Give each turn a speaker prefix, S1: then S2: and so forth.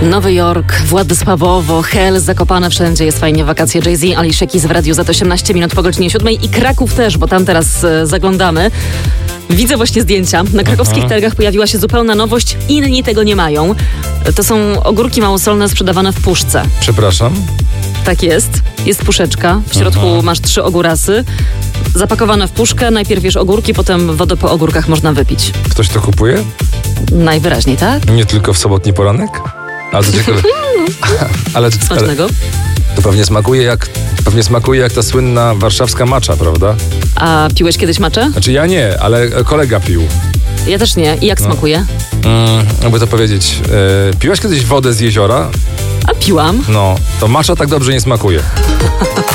S1: Nowy Jork, Władysławowo, Hel, Zakopane, wszędzie jest fajnie, wakacje. Jay-Z, Alicia Keys w radiu za 18 minut po godzinie 7 i Kraków też, bo tam teraz zaglądamy. Widzę właśnie zdjęcia. Na krakowskich targach pojawiła się zupełna nowość. Inni tego nie mają. To są ogórki małosolne sprzedawane w puszce.
S2: Przepraszam?
S1: Tak jest. Jest puszeczka. W środku masz 3 ogórasy. Zapakowane w puszkę. Najpierw wiesz ogórki, potem wodę po ogórkach można wypić.
S2: Ktoś to kupuje?
S1: Najwyraźniej, tak?
S2: Nie tylko w sobotni poranek? Ale to ciekawe.
S1: Smacznego.
S2: To pewnie smakuje jak ta słynna warszawska macza, prawda?
S1: A piłeś kiedyś maczę?
S2: Znaczy ja nie, ale kolega pił.
S1: Ja też nie. I jak smakuje?
S2: Jakby to powiedzieć, piłaś kiedyś wodę z jeziora?
S1: A piłam.
S2: No, to macza tak dobrze nie smakuje.